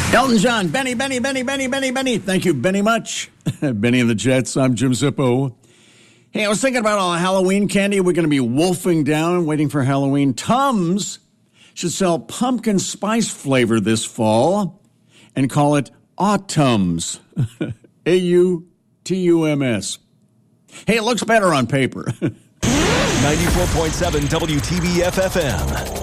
Elton John, Benny. Thank you, Benny much. Benny and the Jets, I'm Jim Zippo. Hey, I was thinking about all the Halloween candy we're going to be wolfing down, waiting for Halloween. Tums should sell pumpkin spice flavor this fall and call it Autums. Autums. Hey, it looks better on paper. 94.7 WTBF FM.